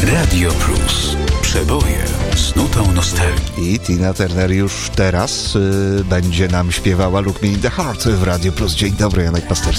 Radio Plus. Przeboje z nutą nostalgii. I Tina Turner już teraz będzie nam śpiewała Look Me in the Heart w Radio Plus. Dzień dobry, Janek Pasterski.